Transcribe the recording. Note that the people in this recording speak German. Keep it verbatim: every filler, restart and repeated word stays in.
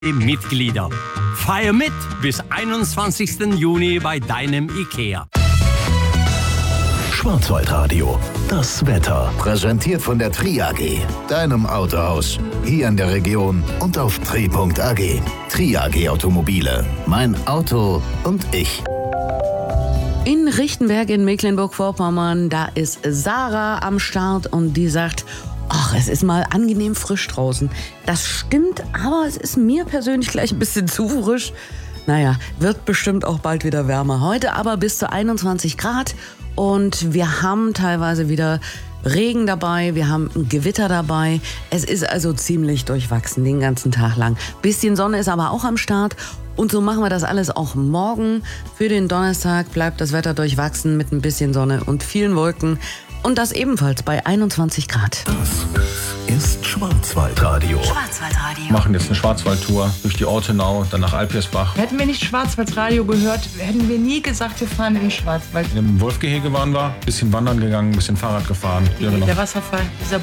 Mitglieder. Feier mit bis einundzwanzigsten Juni bei deinem IKEA. Schwarzwaldradio, das Wetter. Präsentiert von der Tri A G, deinem Autohaus. Hier in der Region und auf tri punkt a g. Tri A G Automobile. Mein Auto und ich. In Richtenberg in Mecklenburg-Vorpommern, da ist Sarah am Start und die sagt, ach, es ist mal angenehm frisch draußen. Das stimmt, aber es ist mir persönlich gleich ein bisschen zu frisch. Naja, wird bestimmt auch bald wieder wärmer. Heute aber bis zu einundzwanzig Grad und wir haben teilweise wieder Regen dabei, wir haben ein Gewitter dabei. Es ist also ziemlich durchwachsen den ganzen Tag lang. Bisschen Sonne ist aber auch am Start. Und so machen wir das alles auch morgen. Für den Donnerstag bleibt das Wetter durchwachsen mit ein bisschen Sonne und vielen Wolken. Und das ebenfalls bei einundzwanzig Grad. Das ist Schwarzwaldradio. Schwarzwaldradio. Wir machen jetzt eine Schwarzwaldtour durch die Ortenau, dann nach Alpirsbach. Hätten wir nicht Schwarzwaldradio gehört, hätten wir nie gesagt, wir fahren in den Schwarzwald. Im Wolfgehege waren wir, bisschen wandern gegangen, bisschen Fahrrad gefahren. Ja, genau. Der Wasserfall, dieser